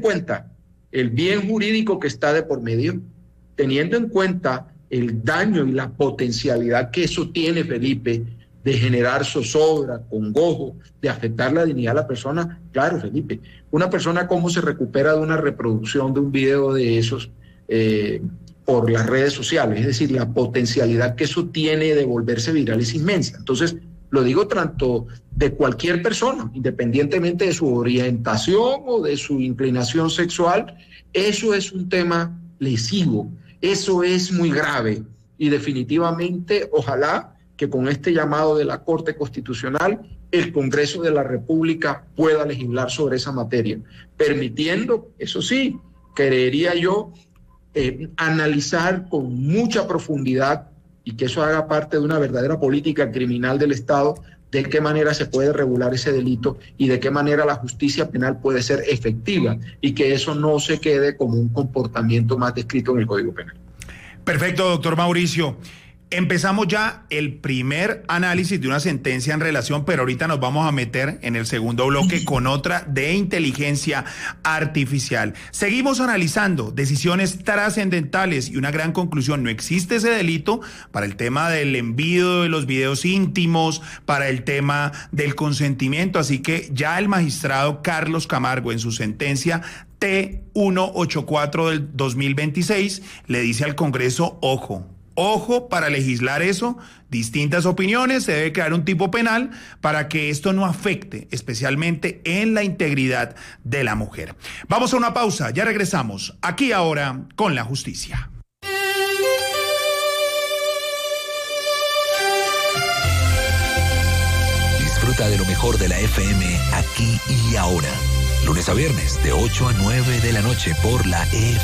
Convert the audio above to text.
en cuenta el bien jurídico que está de por medio, teniendo en cuenta el daño y la potencialidad que eso tiene, Felipe, de generar zozobra, congojo, de afectar la dignidad de la persona. Claro, Felipe, una persona cómo se recupera de una reproducción de un video de esos por las redes sociales, es decir, la potencialidad que eso tiene de volverse viral es inmensa. Entonces, lo digo tanto de cualquier persona, independientemente de su orientación o de su inclinación sexual, eso es un tema lesivo, eso es muy grave y definitivamente ojalá que con este llamado de la Corte Constitucional el Congreso de la República pueda legislar sobre esa materia, permitiendo, eso sí, creería yo, analizar con mucha profundidad y que eso haga parte de una verdadera política criminal del Estado, de qué manera se puede regular ese delito y de qué manera la justicia penal puede ser efectiva y que eso no se quede como un comportamiento más descrito en el Código Penal. Perfecto, doctor Mauricio. Empezamos ya el primer análisis de una sentencia en relación, pero ahorita nos vamos a meter en el segundo bloque con otra de inteligencia artificial. Seguimos analizando decisiones trascendentales y una gran conclusión. No existe ese delito para el tema del envío de los videos íntimos, para el tema del consentimiento. Así que ya el magistrado Carlos Camargo en su sentencia T184 del 2026 le dice al Congreso, ojo, para legislar eso, distintas opiniones, se debe crear un tipo penal para que esto no afecte especialmente en la integridad de la mujer. Vamos a una pausa, ya regresamos aquí ahora con la justicia. Disfruta de lo mejor de la FM aquí y ahora. Lunes a viernes de 8 a 9 de la noche por la FM.